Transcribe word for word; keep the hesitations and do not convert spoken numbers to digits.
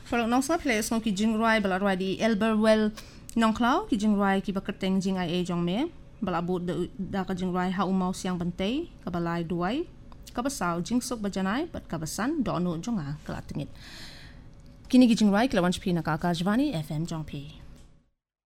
Kalau nong sa place ngau ki jingruai bala ruai di Elberwell nong klau ki jingruai ki bakerteng jing ai e jong me bala bu da ka jingruai ha umau siang bentei ka balai duai ka basau jingsuk bajanai bat ka basan do nu jonga kala tingit. Kini ki jingruai kila wanch pi na ka ka Jvani F M jong pi.